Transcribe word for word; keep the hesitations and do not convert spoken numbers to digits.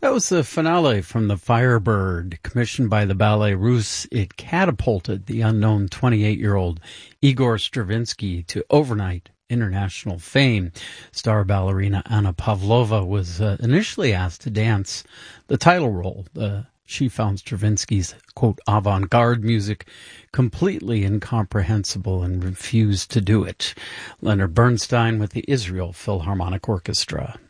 That was the finale from The Firebird, commissioned by the Ballet Russe. It catapulted the unknown twenty-eight-year-old Igor Stravinsky to overnight international fame. Star ballerina Anna Pavlova was uh, initially asked to dance the title role. Uh, she found Stravinsky's, quote, avant-garde music completely incomprehensible and refused to do it. Leonard Bernstein with the Israel Philharmonic Orchestra.